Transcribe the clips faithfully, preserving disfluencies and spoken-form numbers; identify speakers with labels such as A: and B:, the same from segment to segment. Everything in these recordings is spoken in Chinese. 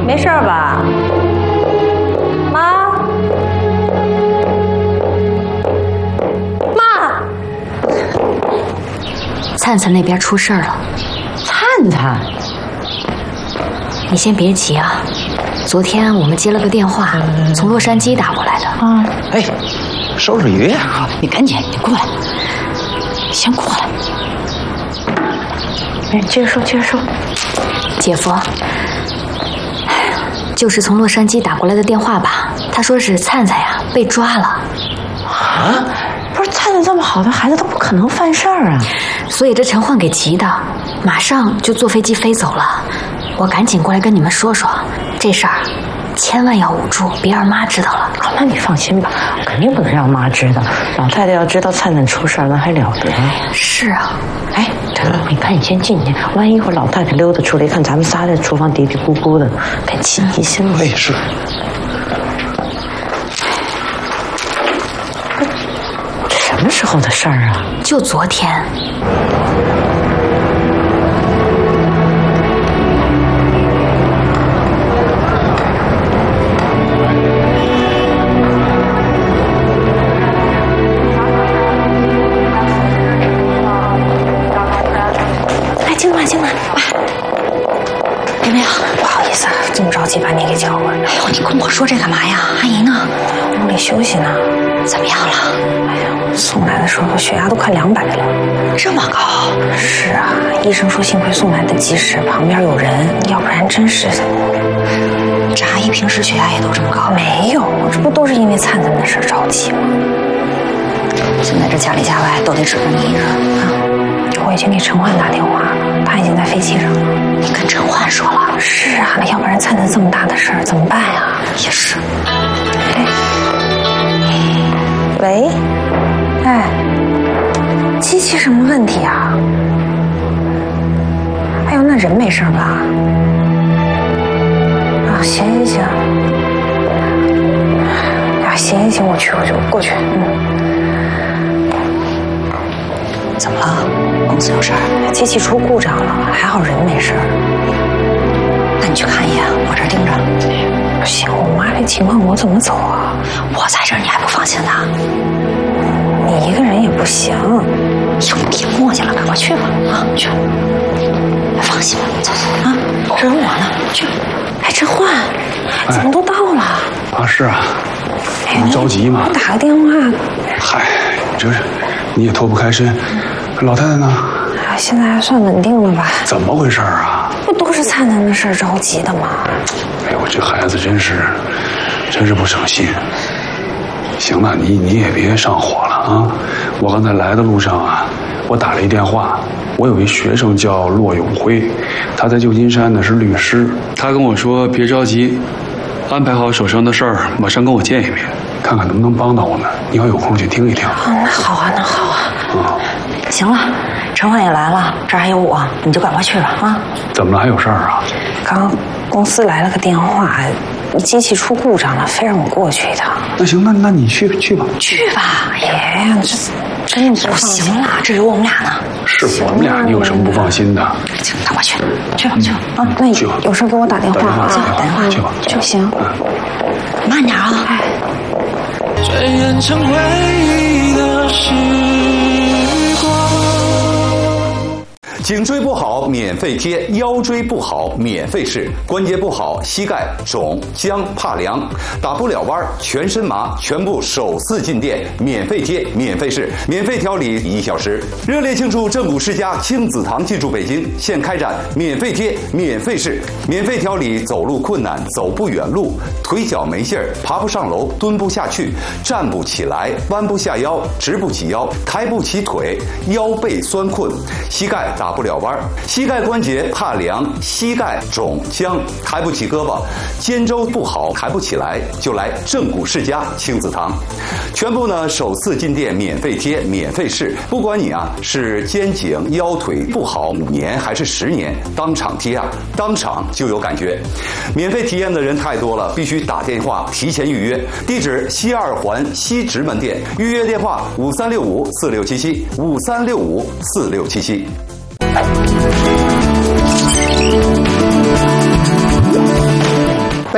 A: 没事吧？妈，妈，
B: 灿灿那边出事儿了。
A: 灿灿，
B: 你先别急啊。昨天我们接了个电话，从洛杉矶打过来的。
A: 啊，
C: 哎，收拾鱼呀！
A: 你赶紧，你过来，先过来。哎，接着说，接着说。
B: 姐夫，就是从洛杉矶打过来的电话吧？他说是灿灿呀被抓了。
A: 啊？不是灿灿这么好的孩子，他不可能犯事儿啊！
B: 所以这陈焕给急的，马上就坐飞机飞走了。我赶紧过来跟你们说说，这事儿千万要捂住，别让妈知道了。
A: 那你放心吧，肯定不能让妈知道。老太太要知道灿灿出事儿，那还了得？
B: 是啊。
A: 哎，对了，你赶紧先进去，万一一会儿老太太溜达出来，一看咱们仨在厨房嘀嘀咕咕的，该起疑心了。
C: 哎，是。
A: 这什么时候的事儿啊？
B: 就昨天。
A: 把你给叫过来。
B: 哎呦，你跟我说这干嘛呀？阿姨呢？
A: 屋里休息呢。
B: 怎么样了？
A: 哎呀，送来的时候血压都快两百了。
B: 这么高？
A: 是啊，医生说幸亏送来的及时，旁边有人，要不然真是……
B: 这阿姨平时血压也都这么高？
A: 没有，这不都是因为灿灿的事着急吗？
B: 现在这家里家外都得指着你一人啊！
A: 我已经给陈焕打电话了，他已经在飞机上了。
B: 你跟陈焕说了？
A: 是啊，要不然灿灿这么大的事儿怎么办呀？
B: 也是。
A: 喂，哎，机器什么问题啊？哎呦，那人没事吧？啊，行行行，啊，行行行，我去，我去，我过去，嗯。
B: 怎么了？公司有事儿？
A: 机器出故障了，还好人没事。
B: 那你去看一眼，我这儿盯着。
A: 不行，我妈这情况我怎么走啊？
B: 我在这儿你还不放心呢？
A: 你一个人也不行。
B: 哟，别磨叽了，赶快去吧！啊，去。放心吧，走走啊，这有我呢，去。
A: 哎，陈焕，怎么都到了？
C: 啊，是啊。你着急吗？
A: 打个电话。
C: 嗨，这是你也脱不开身。老太太呢？
A: 现在还算稳定了吧？
C: 怎么回事啊？
A: 不都是灿灿的事着急的吗？
C: 哎呦，这孩子真是，真是不省心。行了，你你也别上火了啊！我刚才来的路上啊，我打了一电话，我有一学生叫骆永辉，他在旧金山呢是律师，他跟我说别着急，安排好手上的事儿，马上跟我见一面，看看能不能帮到我们。你要有空去听一听。
A: 哦，那好啊，那好啊。
C: 嗯，
B: 行了，陈焕也来了，这儿还有我，你就赶快去吧啊！怎么了？还有事儿啊？
A: 刚公司来了个电话，机器出故障了，非让我过去一趟。
C: 那行，那那你去去吧。
B: 去吧，
A: 爷呀，这真的不
B: 行了，这有我们俩呢。
C: 是我们俩，你有什么不放心的？
B: 行，赶快去，去吧，去吧啊！
A: 那你有事给我打电话啊，
B: 打电话
C: 去吧，
A: 就行。
B: 慢点啊！哎。
D: 最远成回忆的时光。
E: 颈椎不好免费贴，腰椎不好免费试，关节不好膝盖肿僵怕凉打不了弯全身麻，全部首次进店免费贴免费试，免费调理一小时。热烈庆祝正骨世家亲子堂进驻北京，现开展免费贴免费试，免费调理走路困难走不远路，腿脚没劲儿爬不上楼蹲不下去站不起来弯不下腰直不起腰抬不起腿腰背酸困膝盖打不了弯，膝盖关节怕凉，膝盖肿僵抬不起胳膊，肩周不好抬不起来，就来正骨世家亲子堂。全部呢首次进店免费贴免费试，不管你啊是肩颈腰腿不好五年还是十年，当场贴啊当场就有感觉。免费体验的人太多了，必须打电话提前预约。地址西二环西直门店，预约电话五三六五四六七七五三六五四六七七。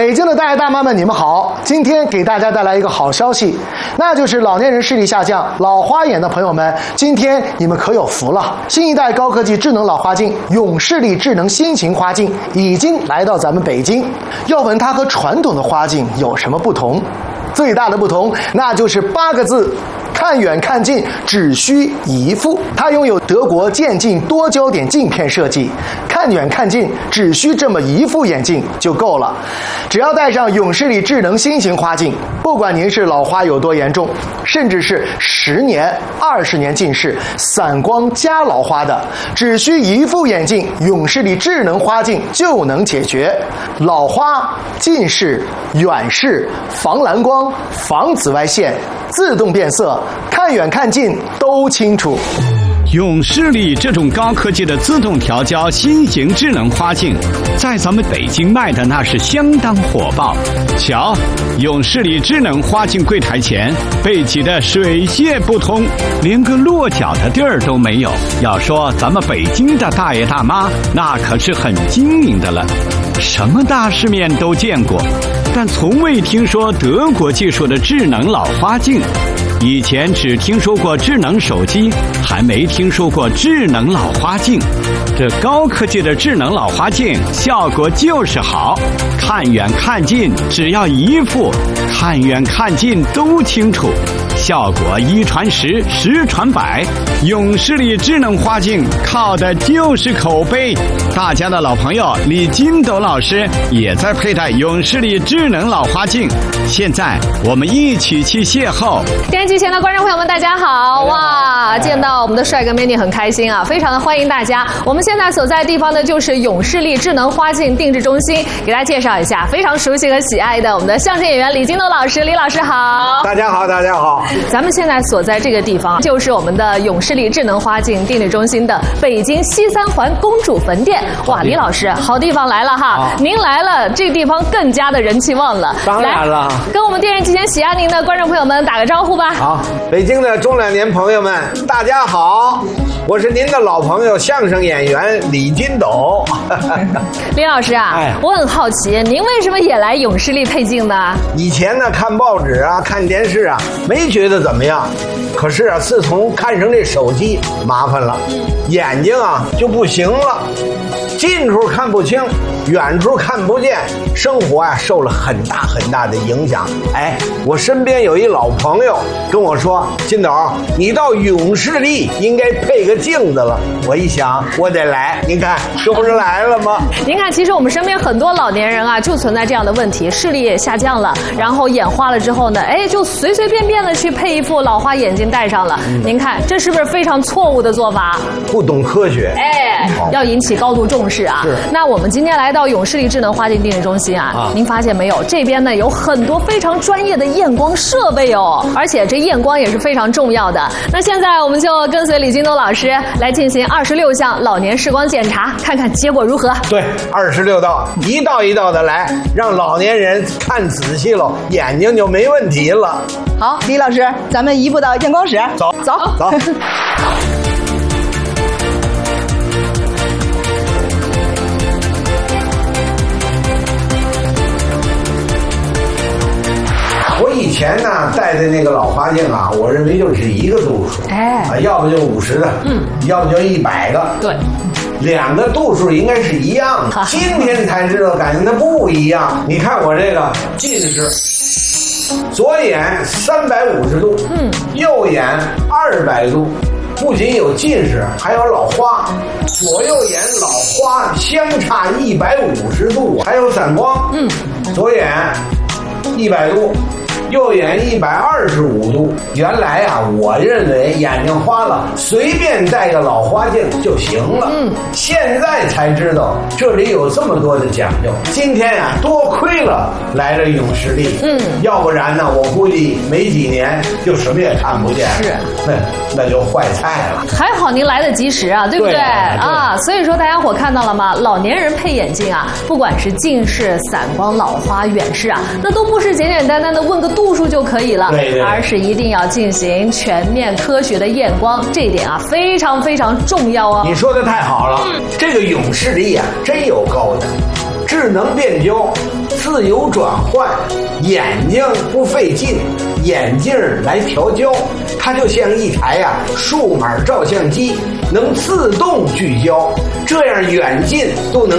F: 北京的大爷大妈们，你们好！今天给大家带来一个好消息，那就是老年人视力下降、老花眼的朋友们，今天你们可有福了！新一代高科技智能老花镜永视力智能新型花镜已经来到咱们北京。要问它和传统的花镜有什么不同？最大的不同，那就是八个字。看远看近只需一副，它拥有德国渐进多焦点镜片设计，看远看近只需这么一副眼镜就够了。只要戴上永视力智能新型花镜，不管您是老花有多严重，甚至是十年、二十年近视、散光加老花的，只需一副眼镜，永视力智能花镜就能解决老花、近视、远视、防蓝光、防紫外线、自动变色。看远看近都清楚。
G: 永视力这种高科技的自动调焦新型智能花镜，在咱们北京卖的那是相当火爆。瞧，永视力智能花镜柜台前被挤得水泄不通，连个落脚的地儿都没有。要说咱们北京的大爷大妈，那可是很精明的了，什么大世面都见过，但从未听说德国技术的智能老花镜。以前只听说过智能手机，还没听说过智能老花镜。这高科技的智能老花镜效果就是好，看远看近只要一副，看远看近都清楚，效果一传十，十传百。永视力智能花镜靠的就是口碑。大家的老朋友李金斗老师也在佩戴永视力智能老花镜，现在我们一起去邂逅。
H: 电视机前的观众朋友们，大家好！哇，见到我们的帅哥美女很开心啊，非常的欢迎大家。我们现在所在地方呢，就是永视力智能花镜定制中心，给大家介绍一下非常熟悉和喜爱的我们的相声演员李金斗老师。李老师好！
I: 大家好，大家好！
H: 咱们现在所在这个地方，就是我们的永视力智能花镜定制中心的北京西三环公主坟店。哇，李老师，好地方来了哈！您来了，这地方更加的人气旺了。
I: 当然了，
H: 跟我们电视机前喜爱您的观众朋友们打个招呼吧。
I: 好，北京的中老年朋友们，大家好，我是您的老朋友相声演员李金斗。
H: 李老师啊，哎、我很好奇，您为什么也来永视力配镜呢？
I: 以前呢，看报纸啊，看电视啊，没觉得怎么样。可是啊，自从看上这手机，麻烦了，眼睛啊就不行了，近处看不清，远处看不见，生活啊受了很大很大的影响。哎，我身边有一老朋友跟我说：“金斗，你到永视力应该配个镜子了。”我一想，我得来，您看这不是来了吗？
H: 您看，其实我们身边很多老年人啊，就存在这样的问题，视力也下降了，然后眼花了之后呢，哎，就随随便便的去配一副老花眼镜戴上了。嗯、您看，这是不是非常错误的做法？
I: 不懂科学，
H: 哎，要引起高度重视啊！那我们今天来到永视力智能花镜定制中心啊，啊您发现没有？这边呢有很多非常专业的验光设备哦，而且这验光也是非常重要的。那现在我们就跟随李金斗老师来进行二十六项老年视光检查，看看结果如何。
I: 对，二十六道，一道一道的来，让老年人看仔细了，眼睛就没问题了。
J: 好，李老师，咱们移步到验光室，
I: 走
J: 走
I: 走。我以前呢戴的那个老花镜啊，我认为就是一个度数，哎，啊，要不就五十的，嗯，要不就一百个，
H: 对，
I: 两个度数应该是一样的。今天才知道，感觉它不一样。你看我这个近视，左眼三百五十度，嗯，右眼二百度。不仅有近视，还有老花，左右眼老花相差一百五十度，还有散光，嗯，左眼一百度。右眼一百二十五度。原来啊，我认为眼睛花了，随便戴个老花镜就行了。嗯，现在才知道这里有这么多的讲究。今天啊，多亏了来了永视力。嗯，要不然呢，我估计没几年就什么也看不见。是，那那就坏菜了。
H: 还好您来得及时啊，对不对？对啊，所以说大家伙看到了吗？老年人配眼镜啊，不管是近视、散光、老花、远视啊，那都不是简简单单的问个度数就可以了，对对，而是一定要进行全面科学的验光，这一点啊非常非常重要哦。
I: 你说的太好了，嗯、这个永视力啊真有高的。智智能变焦，自由转换，眼睛不费劲，眼镜来调焦，它就像一台呀、啊、数码照相机，能自动聚焦，这样远近都能